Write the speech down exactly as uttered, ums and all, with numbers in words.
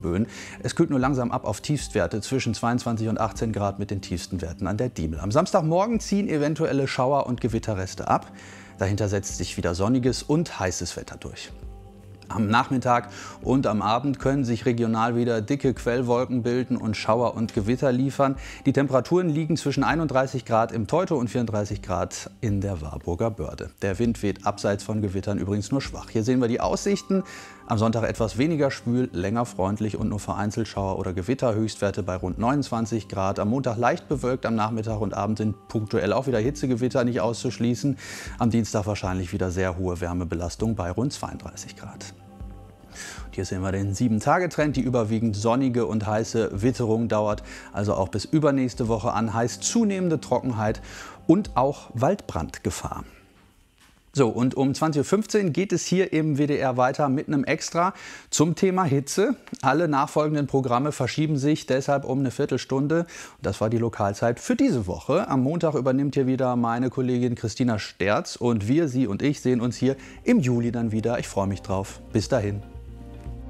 Böen. Es kühlt nur langsam ab auf Tiefstwerte zwischen zweiundzwanzig und achtzehn Grad mit den tiefsten Werten an der Diemel. Am Samstagmorgen ziehen eventuelle Schauer- und Gewitterreste ab. Dahinter setzt sich wieder sonniges und heißes Wetter durch. Am Nachmittag und am Abend können sich regional wieder dicke Quellwolken bilden und Schauer und Gewitter liefern. Die Temperaturen liegen zwischen einunddreißig Grad im Teutow und vierunddreißig Grad in der Warburger Börde. Der Wind weht abseits von Gewittern übrigens nur schwach. Hier sehen wir die Aussichten. Am Sonntag etwas weniger schwül, länger freundlich und nur vereinzelt Schauer oder Gewitter. Höchstwerte bei rund neunundzwanzig Grad. Am Montag leicht bewölkt, am Nachmittag und Abend sind punktuell auch wieder Hitzegewitter nicht auszuschließen. Am Dienstag wahrscheinlich wieder sehr hohe Wärmebelastung bei rund zweiunddreißig Grad. Hier sehen wir den sieben Tage Trend. Die überwiegend sonnige und heiße Witterung dauert also auch bis übernächste Woche an. Heißt zunehmende Trockenheit und auch Waldbrandgefahr. So, und um zwanzig Uhr fünfzehn geht es hier im W D R weiter mit einem Extra zum Thema Hitze. Alle nachfolgenden Programme verschieben sich deshalb um eine Viertelstunde. Das war die Lokalzeit für diese Woche. Am Montag übernimmt hier wieder meine Kollegin Christina Sterz und wir, Sie und ich, sehen uns hier im Juli dann wieder. Ich freue mich drauf. Bis dahin.